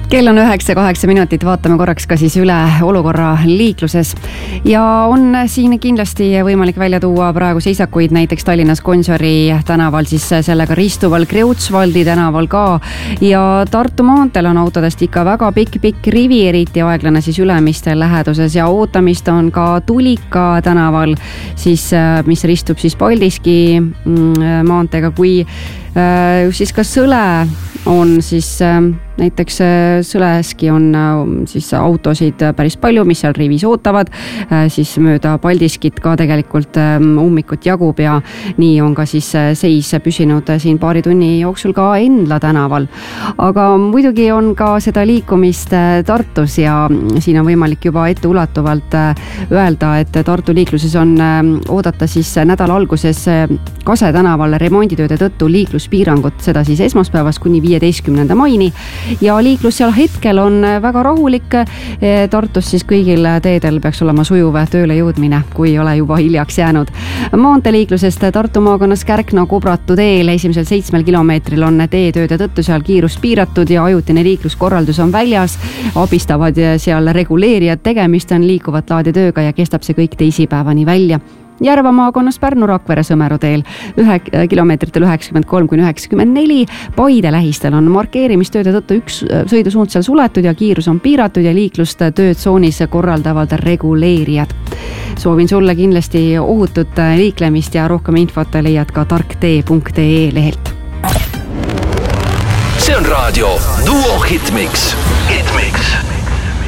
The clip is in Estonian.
Kell on 9:08 minutit, vaatame korraks ka siis üle olukorra liikluses. Ja on siin kindlasti võimalik välja tuua praegu seisakuid näiteks Tallinnas Gonsiori tänaval, siis sellega ristuval Kreutzwaldi tänaval ka. Ja Tartu maanteel on autodest ikka väga pikk rivi, eriti aeglane siis Ülemiste läheduses ja ootamist on ka Tulika tänaval, siis, mis ristub siis Paldiski maanteega, kui siis ka Sõle on siis näiteks Sõleski on siis autosid päris palju, mis seal rivis ootavad, siis mööda Paldiskit ka tegelikult ummikut jagub ja nii on ka siis seis püsinud siin paari tunni jooksul ka Endla tänaval. Aga muidugi on ka seda liikumist Tartus ja siin on võimalik juba etteulatuvalt öelda, et Tartu liikluses on oodata siis nädala alguses Kase tänaval remonditööde tõttu liikluspiirangut, seda siis esmaspäevast kuni 15. maini. Ja liiklus seal hetkel on väga rahulik. Tartus siis kõigil teedel peaks olema sujuv tööle jõudmine, kui ei ole juba hiljaks jäänud. Maanteeliiklusest Tartu maakonnas Kärkna-Kubratu teel esimesel 7 kilomeetril on teetööde tõttu seal kiirust piiratud ja ajutine liikluskorraldus on väljas. Abistavad seal reguleerijad, tegemist on liikuvat laadi tööga ja kestab see kõik teisipäevani välja. Järva maakonnas Pärnu-Rakvere Sõmeru teel 1 kilomeetritel 93–94. Paide lähistel on markeerimistööde tõttu üks sõidusuund seal suletud ja kiirus on piiratud ja liiklust töötsoonis korraldavad reguleerijad. Soovin sulle kindlasti ohutut liiklemist ja rohkem infot leiad ka tarktee.ee lehelt. See on raadio Duo Hitmix.